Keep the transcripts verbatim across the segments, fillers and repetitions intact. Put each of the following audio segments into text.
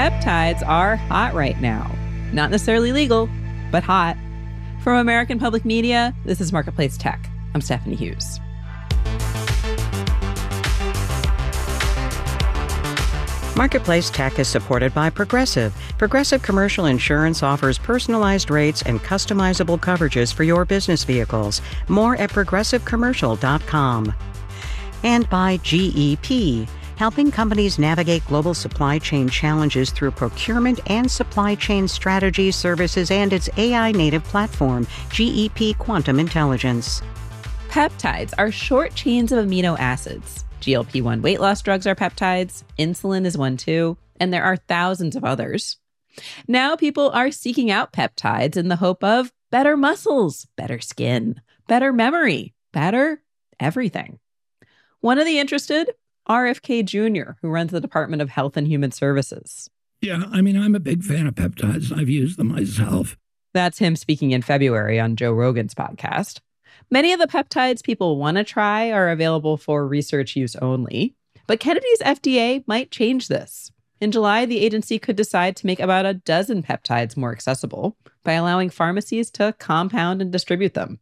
Peptides are hot right now. Not necessarily legal, but hot. From American Public Media, this is Marketplace Tech. I'm Stephanie Hughes. Marketplace Tech is supported by Progressive. Progressive Commercial Insurance offers personalized rates and customizable coverages for your business vehicles. More at progressive commercial dot com. And by G E P, helping companies navigate global supply chain challenges through procurement and supply chain strategy services and its A I-native platform, G E P Quantum Intelligence. Peptides are short chains of amino acids. G L P one weight loss drugs are peptides, insulin is one too, and there are thousands of others. Now people are seeking out peptides in the hope of better muscles, better skin, better memory, better everything. One of the interested, R F K Junior, who runs the Department of Health and Human Services. Yeah, I mean, I'm a big fan of peptides. I've used them myself. That's him speaking in February on Joe Rogan's podcast. Many of the peptides people want to try are available for research use only, but Kennedy's F D A might change this. In July, the agency could decide to make about a dozen peptides more accessible by allowing pharmacies to compound and distribute them.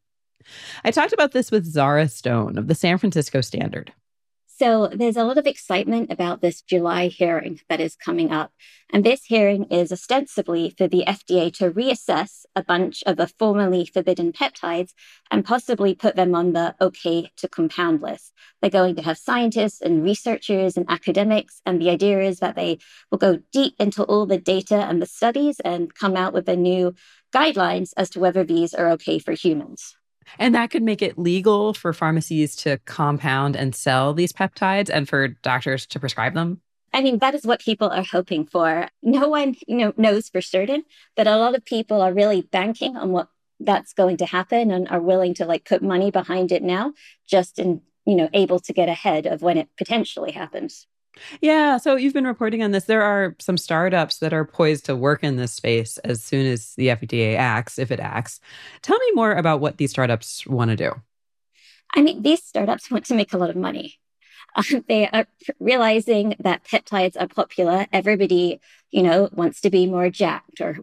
I talked about this with Zara Stone of the San Francisco Standard. So there's a lot of excitement about this July hearing that is coming up. And this hearing is ostensibly for the F D A to reassess a bunch of the formerly forbidden peptides and possibly put them on the OK to compound list. They're going to have scientists and researchers and academics. And the idea is that they will go deep into all the data and the studies and come out with the new guidelines as to whether these are OK for humans. And that could make it legal for pharmacies to compound and sell these peptides and for doctors to prescribe them? I mean, that is what people are hoping for. No one, you know, knows for certain, but a lot of people are really banking on what that's going to happen and are willing to like put money behind it now, just in, you know, able to get ahead of when it potentially happens. Yeah, so you've been reporting on this. There are some startups that are poised to work in this space as soon as the F D A acts, if it acts. Tell me more about what these startups want to do. I mean, these startups want to make a lot of money. Um, they are realizing that peptides are popular. Everybody, you know, wants to be more jacked or